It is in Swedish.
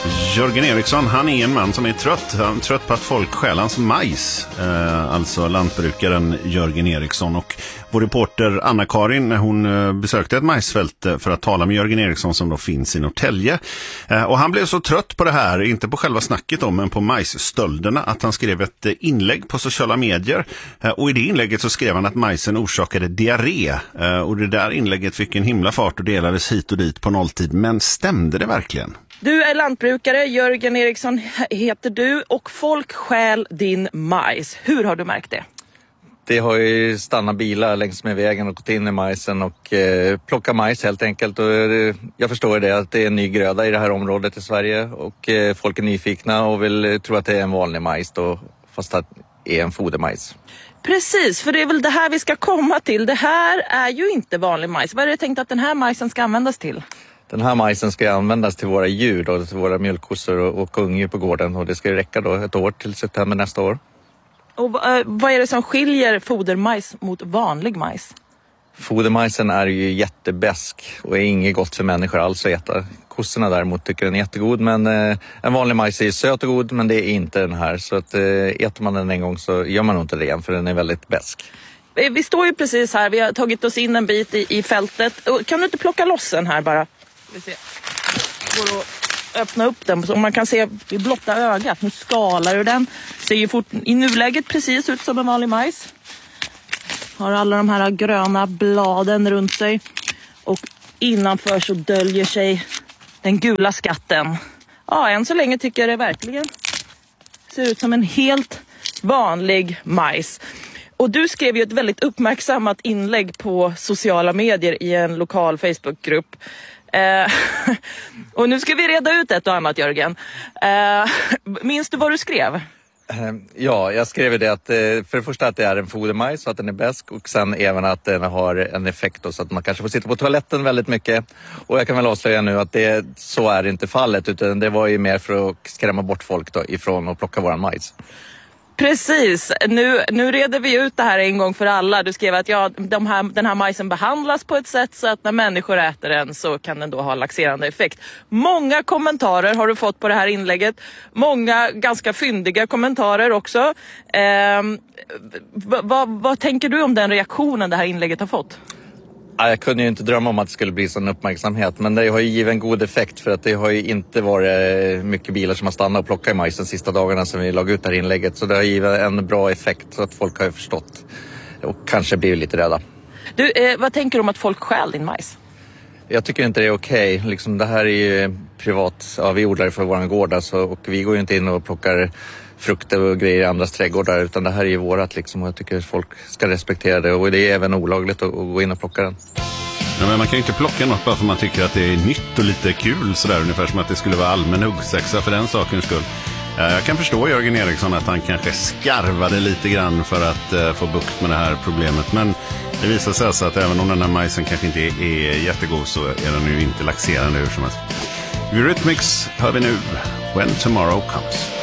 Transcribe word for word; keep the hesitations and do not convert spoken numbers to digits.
Jörgen Eriksson, han är en man som är trött. Han är trött på att folk stjäl hans majs. Eh, alltså lantbrukaren Jörgen Eriksson. Och vår reporter Anna-Karin, hon eh, besökte ett majsfält för att tala med Jörgen Eriksson som då finns i Norrtälje. Eh, och han blev så trött på det här, inte på själva snacket om, men på majsstölderna, att han skrev ett inlägg på sociala medier. Eh, och i det inlägget så skrev han att majsen orsakade diarré. Eh, och det där inlägget fick en himla fart och delades hit och dit på nolltid. Men stämde det verkligen? Du är lantbrukare, Jörgen Eriksson heter du, och folk stjäl din majs. Hur har du märkt det? Det har ju stannat bilar längs med vägen och gått in i majsen och eh, plockat majs helt enkelt. Och, eh, jag förstår det att det är en ny gröda i det här området i Sverige och eh, folk är nyfikna och vill eh, tro att det är en vanlig majs då, fast att det är en fodermajs. Precis, för det är väl det här vi ska komma till. Det här är ju inte vanlig majs. Vad är det tänkt att den här majsen ska användas till? Den här majsen ska användas till våra djur, då, till våra mjölkkossor och, och ungdjur på gården. Och det ska räcka då ett år till september nästa år. Och uh, vad är det som skiljer fodermajs mot vanlig majs? Fodermajsen är ju jättebäsk och är inget gott för människor alls att äta. Kossorna däremot tycker den är jättegod, men eh, en vanlig majs är söt och god, men det är inte den här. Så att, eh, äter man den en gång så gör man nog inte det igen, för den är väldigt bäsk. Vi står ju precis här, vi har tagit oss in en bit i, i fältet. Kan du inte plocka loss den här bara? Vi ser. Går att öppna upp den så man kan se i blotta ögat. Nu skalar du den. Ser ju fort, i nuläget precis ut som en vanlig majs. Har alla de här gröna bladen runt sig. Och innanför så döljer sig den gula skatten. Ja, än så länge tycker jag det verkligen ser ut som en helt vanlig majs. Och du skrev ju ett väldigt uppmärksammat inlägg på sociala medier i en lokal Facebookgrupp. Eh, och nu ska vi reda ut ett och annat, Jörgen. Eh, minns du vad du skrev? Ja, jag skrev det att för det första att det är en fodermajs så att den är bäsk, och sen även att den har en effekt då, så att man kanske får sitta på toaletten väldigt mycket. Och jag kan väl avslöja nu att det, så är inte fallet, utan det var ju mer för att skrämma bort folk då ifrån att plocka våran majs. Precis, nu, nu reder vi ut det här en gång för alla. Du skrev att ja, de här, den här majsen behandlas på ett sätt så att när människor äter den så kan den då ha laxerande effekt. Många kommentarer har du fått på det här inlägget. Många ganska fyndiga kommentarer också. Eh, vad, vad, vad tänker du om den reaktionen det här inlägget har fått? Jag kunde ju inte drömma om att det skulle bli sån uppmärksamhet, men det har ju givit en god effekt, för att det har ju inte varit mycket bilar som har stannat och plockat i majs de sista dagarna som vi lagt ut det här inlägget. Så det har givit en bra effekt så att folk har förstått och kanske blivit lite rädda. Du, eh, vad tänker du om att folk stjäl din majs? Jag tycker inte det är okej. Okay. Liksom, det här är ju privat, ja, vi odlar för våran gård alltså, och vi går ju inte in och plockar frukter och grejer i andras trädgårdar, utan det här är ju vårat liksom, och jag tycker att folk ska respektera det, och det är även olagligt att, att gå in och plocka den. Ja, men man kan ju inte plocka något bara för man tycker att det är nytt och lite kul sådär, ungefär som att det skulle vara allmän huggsexa för den sakens skull. Jag kan förstå Jörgen Eriksson att han kanske skarvade lite grann för att uh, få bukt med det här problemet, men det visar sig alltså att även om den här majsen kanske inte är, är jättegod så är den ju inte laxerande hur som helst. Eurythmics hör vi nu, When Tomorrow Comes.